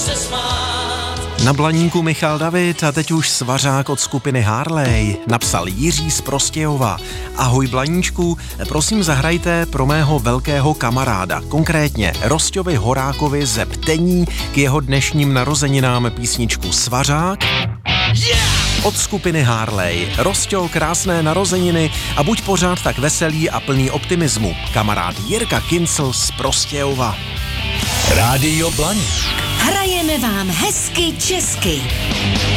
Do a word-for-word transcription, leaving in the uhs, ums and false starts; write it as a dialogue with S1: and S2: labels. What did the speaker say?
S1: se smát.
S2: Na Blaníku Michal David a teď už svařák od skupiny Harley napsal Jiří z Prostějova. Ahoj Blaníčku, prosím zahrajte pro mého velkého kamaráda, konkrétně Rosťovi Horákovi ze Ptení k jeho dnešním narozeninám písničku Svařák. Od skupiny Harley. Rosťo, krásné narozeniny a buď pořád tak veselý a plný optimismu. Kamarád Jirka Kincl z Prostějova.
S3: Rádio Blaník.
S4: Hrajeme vám hezky česky.